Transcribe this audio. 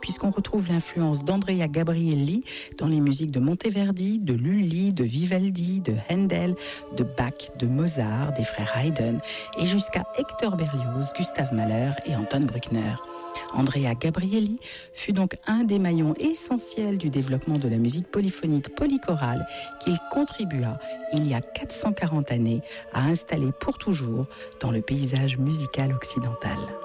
puisqu'on retrouve l'influence d'Andrea Gabrielli dans les musiques de Monteverdi, de Lully, de Vivaldi, de Handel, de Bach, de Mozart, des frères Haydn, et jusqu'à Hector Berlioz, Gustav Mahler et Anton Bruckner. Andrea Gabrielli fut donc un des maillons essentiels du développement de la musique polyphonique polychorale qu'il contribua, il y a 440 années, à installer pour toujours dans le paysage musical occidental.